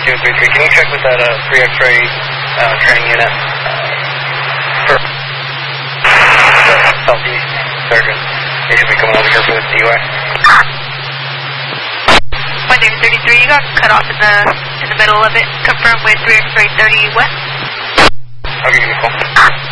233, can you check with that 3 X-ray training unit for southeast surgeon? They should be coming over here for the DUI. My name is 33, you got cut off in the middle of it. Confirm with 3 X-ray 30 west. I'll give you a call.